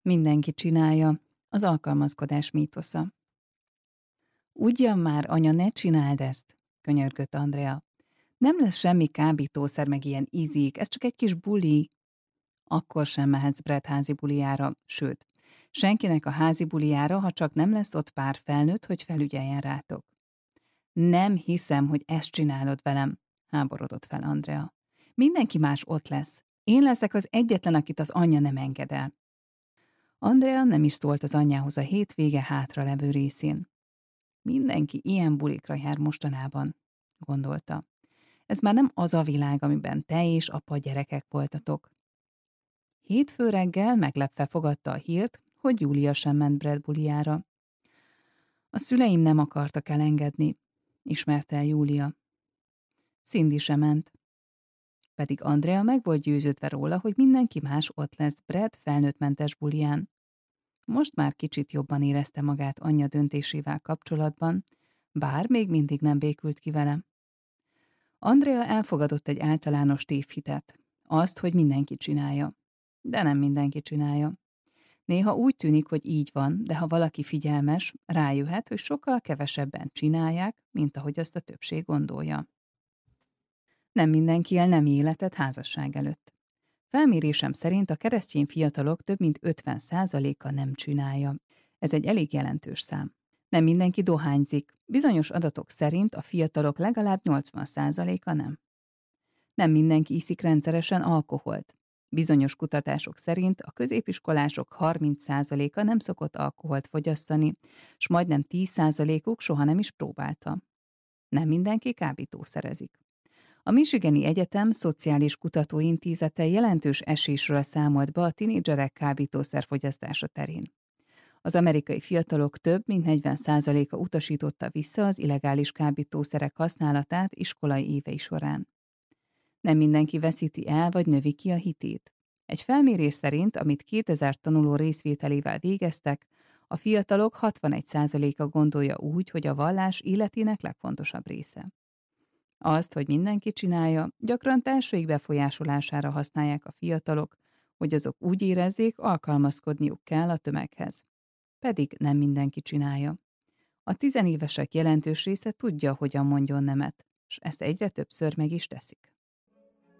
Mindenki csinálja, az alkalmazkodás mítosza. Ugyan már, anya, ne csináld ezt, könyörgött Andrea. Nem lesz semmi kábítószer, meg ilyen izik, ez csak egy kis buli. Akkor sem mehetsz Brad házi bulijára, sőt, senkinek a házi bulijára, ha csak nem lesz ott pár felnőtt, hogy felügyeljen rátok. Nem hiszem, hogy ezt csinálod velem, háborodott fel Andrea. Mindenki más ott lesz. Én leszek az egyetlen, akit az anyja nem enged el. Andrea nem is szólt az anyjához a hétvége hátralevő részén. Mindenki ilyen bulikra jár mostanában, gondolta. Ez már nem az a világ, amiben te és apa gyerekek voltatok. Hétfő reggel meglepve fogadta a hírt, hogy Júlia sem ment Brad bulijára. A szüleim nem akartak elengedni, ismerte el Júlia. Cindy sem ment. Pedig Andrea meg volt győződve róla, hogy mindenki más ott lesz Brad felnőttmentes buliján. Most már kicsit jobban érezte magát anyja döntésével kapcsolatban, bár még mindig nem békült ki vele. Andrea elfogadott egy általános tévhitet, azt, hogy mindenki csinálja. De nem mindenki csinálja. Néha úgy tűnik, hogy így van, de ha valaki figyelmes, rájöhet, hogy sokkal kevesebben csinálják, mint ahogy azt a többség gondolja. Nem mindenki él nemi életet házasság előtt. Felmérésem szerint a keresztény fiatalok több mint 50%-a nem csinálja. Ez egy elég jelentős szám. Nem mindenki dohányzik. Bizonyos adatok szerint a fiatalok legalább 80%-a nem. Nem mindenki iszik rendszeresen alkoholt. Bizonyos kutatások szerint a középiskolások 30%-a nem szokott alkoholt fogyasztani, s majdnem 10%-uk soha nem is próbálta. Nem mindenki kábítószerezik. A Michigani Egyetem Szociális Kutatóintézete jelentős esésről számolt be a tinédzserek kábítószerfogyasztása terén. Az amerikai fiatalok több mint 40%-a utasította vissza az illegális kábítószerek használatát iskolai évei során. Nem mindenki veszíti el vagy növi ki a hitét. Egy felmérés szerint, amit 2000 tanuló részvételével végeztek, a fiatalok 61%-a gondolja úgy, hogy a vallás életének legfontosabb része. Azt, hogy mindenki csinálja, gyakran társaik befolyásolására használják a fiatalok, hogy azok úgy érezzék, alkalmazkodniuk kell a tömeghez. Pedig nem mindenki csinálja. A tizenévesek jelentős része tudja, hogyan mondjon nemet, és ezt egyre többször meg is teszik.